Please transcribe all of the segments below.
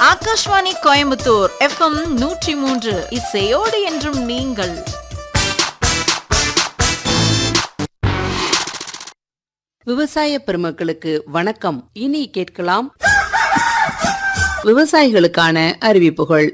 Akashvani Coimbatore FM 103 இசையோடு என்றும் நீங்கள். விவசாய பெருமக்களுக்கு வணக்கம். இனி கேட்கலாம் விவசாயிகளுக்கான அறிவிப்புகள்.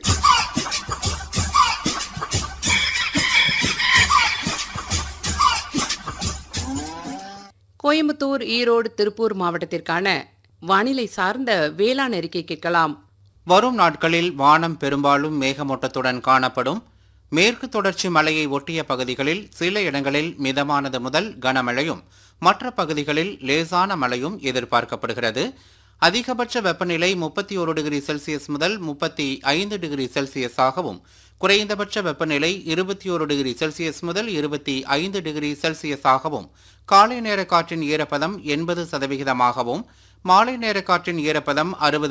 கோயம்புத்தூர், ஈரோடு, திருப்பூர் மாவட்டத்திற்கான வானிலை சார்ந்த வேளாண் அறிக்கை கேட்கலாம். வரும் நாட்களில் வானம் பெரும்பாலும் மேகமூட்டத்துடன் காணப்படும். மேற்கு தொடர்ச்சி மலையை ஒட்டிய பகுதிகளில் சில இடங்களில் மிதமானது முதல் கனமழையும், மற்ற பகுதிகளில் லேசான மழையும் எதிர்பார்க்கப்படுகிறது. அதிகபட்ச வெப்பநிலை 31 டிகிரி செல்சியஸ் முதல் 35 டிகிரி செல்சியஸாகவும், குறைந்தபட்ச வெப்பநிலை 21 டிகிரி செல்சியஸ் முதல் 25 டிகிரி செல்சியஸாகவும், காலை நேர காற்றின் ஈரப்பதம் 80%ஆகவும், மாலை நேர காற்றின் ஈரப்பதம்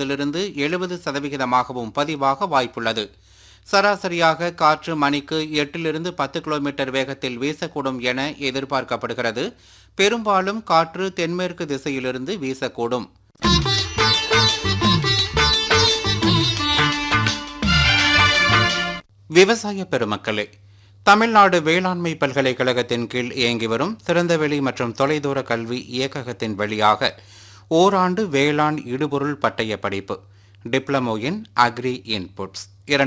60% பதிவாக வாய்ப்புள்ளது. சராசரியாக காற்று மணிக்கு 8 to 10 கிலோமீட்டர் வேகத்தில் வீசக்கூடும் என எதிர்பார்க்கப்படுகிறது. பெரும்பாலும் காற்று தென்மேற்கு திசையிலிருந்து வீசக்கூடும். விவசாய பெருமக்களே, தமிழ்நாடு வேளாண்மை பல்கலைக்கழகத்தின் கீழ் இயங்கி வரும் திறந்தவெளி மற்றும் தொலைதூர கல்வி இயக்ககத்தின் வழியாக ஓராண்டு வேளாண் இடுபொருள் பட்டய படிப்பு டிப்ளமோ இன் அக்ரி இன்புட்ஸ்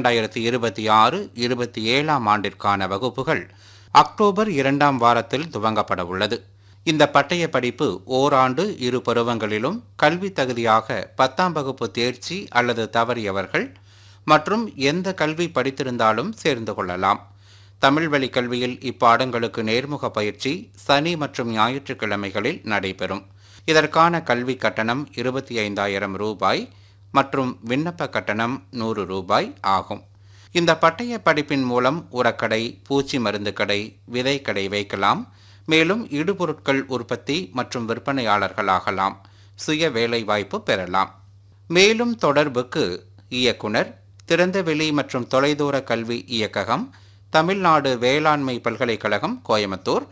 2026-27 ஆண்டிற்கான வகுப்புகள் அக்டோபர் 2ஆம் வாரத்தில் துவங்கப்பட உள்ளது. இந்த பட்டய படிப்பு ஓராண்டு இரு பருவங்களிலும் கல்வி தகுதியாக 10ஆம் வகுப்பு தேர்ச்சி அல்லது தவறியவர்கள் மற்றும் எந்த கல்வி படித்திருந்தாலும் சேர்ந்து கொள்ளலாம். தமிழ் வழி கல்வியில் இப்பாடங்களுக்கு நேர்முக பயிற்சி சனி மற்றும் ஞாயிற்றுக்கிழமைகளில் நடைபெறும். இதற்கான கல்வி கட்டணம் 25,000 ரூபாய் மற்றும் விண்ணப்ப கட்டணம் 100 ரூபாய் ஆகும். இந்த பட்டய படிப்பின் மூலம் உரக்கடை, பூச்சி மருந்து கடை, விதை கடை வைக்கலாம். மேலும் இடுபொருட்கள் உற்பத்தி மற்றும் விற்பனையாளர்களாகலாம். சுய வேலை வாய்ப்பு பெறலாம். மேலும் தொடர்புக்கு இயக்குனர், திறந்தவெளி மற்றும் தொலைதூர கல்வி இயக்ககம், தமிழ்நாடு வேளாண்மை பல்கலைக்கழகம், கோயம்புத்தூர்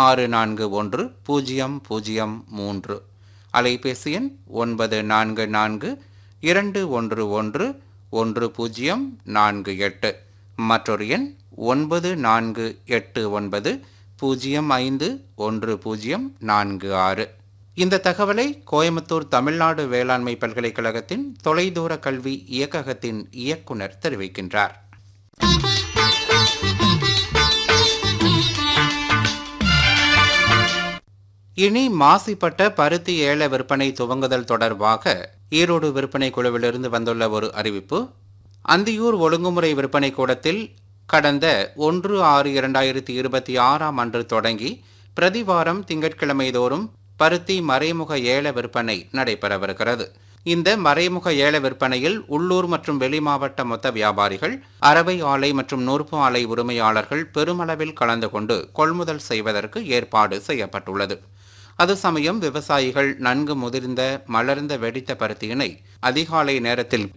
641003. அலைபேசி எண் 9442111048. மற்றொரு எண் 9489051046. இந்த தகவலை கோயம்புத்தூர் தமிழ்நாடு வேளாண்மை பல்கலைக்கழகத்தின் தொலைதூர கல்வி இயக்ககத்தின் இயக்குனர் தெரிவிக்கின்றார். இனி மாசிப்பட்ட பருத்தி ஏல விற்பனை துவங்குதல் தொடர்பாக ஈரோடு விற்பனை குழுவிலிருந்து வந்துள்ள ஒரு அறிவிப்பு. அந்தியூர் ஒழுங்குமுறை விற்பனை கூடத்தில் கடந்த 1/6/2026 அன்று தொடங்கி பிரதிவாரம் திங்கட்கிழமை தோறும் பருத்தி மறைமுக ஏல விற்பனை நடைபெறவிருக்கிறது. இந்த மறைமுக ஏல விற்பனையில் உள்ளூர் மற்றும் வெளி மாவட்ட மொத்த வியாபாரிகள், அரவை ஆலை மற்றும் நூற்பு ஆலை உரிமையாளர்கள் பெருமளவில் கலந்து கொண்டு கொள்முதல் செய்வதற்கு ஏற்பாடு செய்யப்பட்டுள்ளது. அது சமயம் விவசாயிகள் நன்கு முதிர்ந்த மலர்ந்த வெடித்த பருத்தியினை அதிகாலை நேரத்தில்